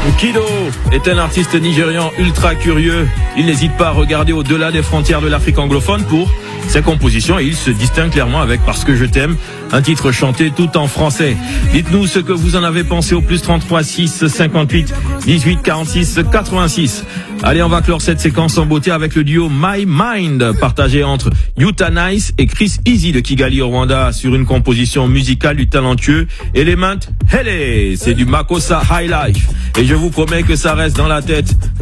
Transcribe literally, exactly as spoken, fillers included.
Kido est un artiste nigérian ultra curieux. Il n'hésite pas à regarder au-delà des frontières de l'Afrique anglophone pour ses compositions et il se distingue clairement avec Parce que je t'aime, un titre chanté tout en français. Dites-nous ce que vous en avez pensé au plus trente-trois six cinquante-huit dix-huit quarante-six quatre-vingt-six. Allez, on va clore cette séquence en beauté avec le duo My Mind, partagé entre Utah Nice et Chris Easy de Kigali au Rwanda sur une composition musicale du talentueux Element Hele. C'est du Makossa High Life et je vous promets que ça reste dans la tête.